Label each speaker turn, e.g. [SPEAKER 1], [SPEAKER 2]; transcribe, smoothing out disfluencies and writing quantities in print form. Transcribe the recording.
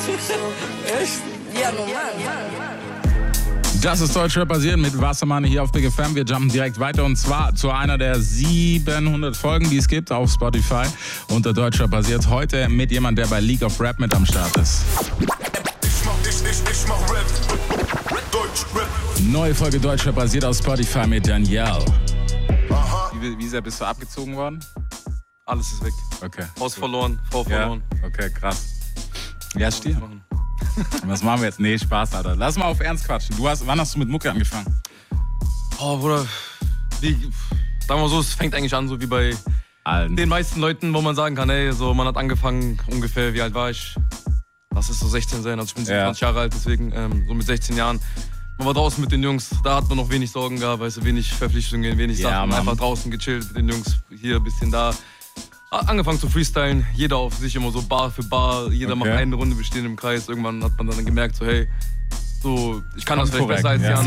[SPEAKER 1] Echt? Ja, normal.
[SPEAKER 2] Das ist Deutschrap basiert mit Wassermann hier auf Big FM. Wir jumpen direkt weiter und zwar zu einer der 700 Folgen, die es gibt auf Spotify. Unter Deutschrap basiert heute mit jemand, der bei League of Rap mit am Start ist.
[SPEAKER 3] Ich mach Rap. Deutschrap.
[SPEAKER 2] Neue Folge Deutschrap basiert auf Spotify mit Danielle. Wie sehr bist du abgezogen worden?
[SPEAKER 4] Alles ist weg.
[SPEAKER 2] Okay.
[SPEAKER 4] Haus verloren, Frau verloren.
[SPEAKER 2] Ja? Okay, krass. Ja, stier. Was machen wir jetzt? Nee, Spaß, Alter. Lass mal auf Ernst quatschen. Wann hast du mit Mucke angefangen?
[SPEAKER 4] Oh, Bruder. Sagen wir so, es fängt eigentlich an, so wie bei
[SPEAKER 2] allen.
[SPEAKER 4] Den meisten Leuten, wo man sagen kann, ey, so, man hat angefangen, ungefähr, wie alt war ich? Lass es so 16 sein, also ich bin 27 Jahre alt, deswegen so mit 16 Jahren. Man war draußen mit den Jungs, da hat man noch wenig Sorgen gehabt, weißt du, wenig Verpflichtungen, wenig Sachen. Einfach draußen gechillt mit den Jungs, hier ein bisschen da. Angefangen zu freestylen, jeder auf sich immer so Bar für Bar, jeder macht eine Runde, wir stehen im Kreis. Irgendwann hat man dann gemerkt, so hey, so, ich kann das vielleicht besser als die anderen.